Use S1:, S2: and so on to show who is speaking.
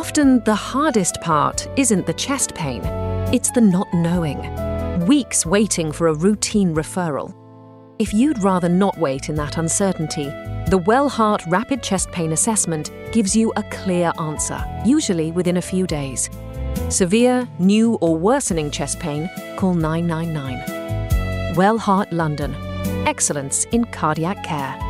S1: Often the hardest part isn't the chest pain, it's the not knowing. Weeks waiting for a routine referral. If you'd rather not wait in that uncertainty, the Wellheart Rapid Chest Pain Assessment gives you a clear answer, usually within a few days. Severe, new or worsening chest pain, call 999. Wellheart London. Excellence in cardiac care.